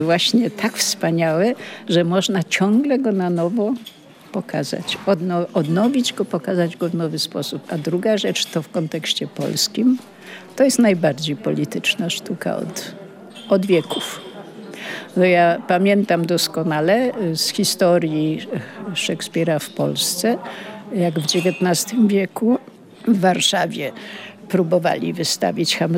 Właśnie tak wspaniałe, że można ciągle go na nowo pokazać, odnowić go, pokazać go w nowy sposób. A druga rzecz to w kontekście polskim, to jest najbardziej polityczna sztuka od wieków. No ja pamiętam doskonale z historii Szekspira w Polsce, jak w XIX wieku w Warszawie próbowali wystawić